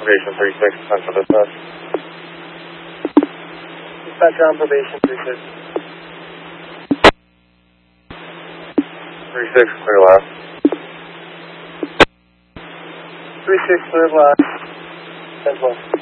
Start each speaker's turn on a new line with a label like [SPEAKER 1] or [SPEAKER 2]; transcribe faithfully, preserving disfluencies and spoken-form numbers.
[SPEAKER 1] probation three six, central dispatch.
[SPEAKER 2] Dispatch on probation three six.
[SPEAKER 1] three six, clear last.
[SPEAKER 2] three six, clear last. ten twelve.